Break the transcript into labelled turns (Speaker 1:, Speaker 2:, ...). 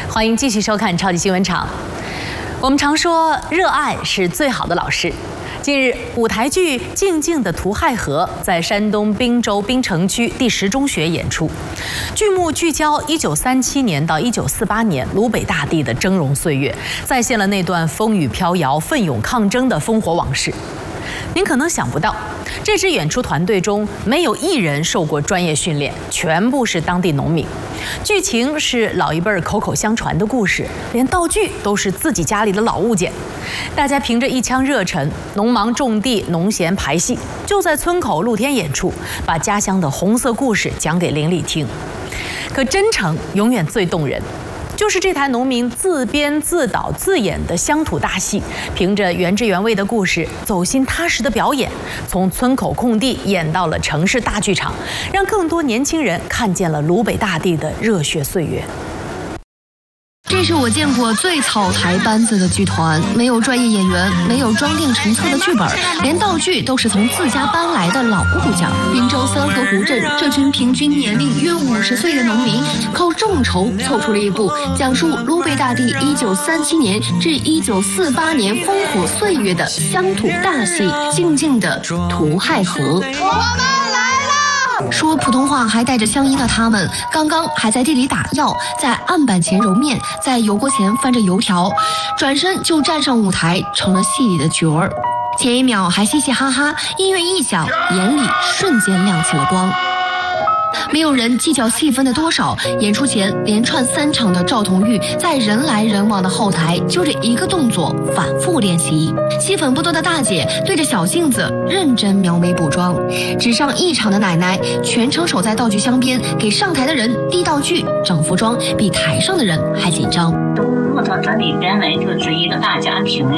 Speaker 1: 欢迎继续收看超级新闻场。我们常说，热爱是最好的老师。近日，舞台剧《静静的图亥河》在山东滨州滨城区第10中学演出。剧目聚焦1937年到1948年鲁北大地的峥嵘岁月，再现了那段风雨飘摇、奋勇抗争的烽火往事。您可能想不到，这支演出团队中没有一人受过专业训练，全部是当地农民。剧情是老一辈口口相传的故事，连道具都是自己家里的老物件。大家凭着一腔热忱，农忙种地，农闲排戏，就在村口露天演出，把家乡的红色故事讲给邻里听。可真诚永远最动人。就是这台农民自编自导自演的乡土大戏，凭着原汁原味的故事，走心踏实的表演，从村口空地演到了城市大剧场，让更多年轻人看见了鲁北大地的热血岁月。
Speaker 2: 这是我见过最草台班子的剧团，没有专业演员，没有装订成册的剧本，连道具都是从自家搬来的老物件。滨州三河湖镇这群平均年龄约50岁的农民，靠众筹凑出了一部讲述鲁北大地1937年至1948年烽火岁月的乡土大戏《静静的图亥河》。说普通话还带着乡音的他们，刚刚还在地里打药，在案板前揉面，在油锅前翻着油条，转身就站上舞台，成了戏里的角儿。前一秒还嘻嘻哈哈，音乐一响，眼里瞬间亮起了光。没有人计较戏份的多少，演出前连串3场的赵同玉在人来人往的后台就这一个动作反复练习。戏份不多的大姐对着小镜子认真描眉补妆，只上1场的奶奶全程守在道具箱边，给上台的人递道具整服装，比台上的人还紧张。
Speaker 3: 都落到这里，原来就是一个大家庭，